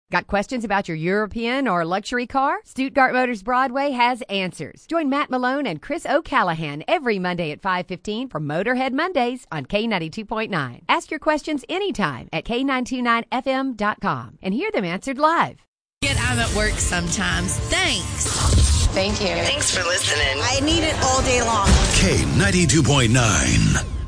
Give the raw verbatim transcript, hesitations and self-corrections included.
Got questions about your European or luxury car? Stuttgart Motors Broadway has answers. Join Matt Malone and Chris O'Callahan every Monday at five fifteen for Motorhead Mondays on K ninety-two point nine. Ask your questions anytime at K nine two nine F M dot com and hear them answered live. I'm at work sometimes. Thanks. Thank you. Thanks for listening. I need it all day long. K ninety-two point nine.